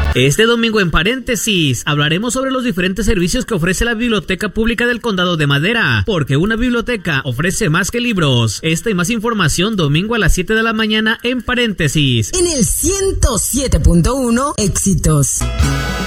Este domingo en Paréntesis hablaremos sobre los diferentes servicios que ofrece la Biblioteca Pública del Condado de Madera, porque una biblioteca ofrece más que libros. Esta y más información domingo a las 7 de la mañana en Paréntesis. En el 107.1 Éxitos.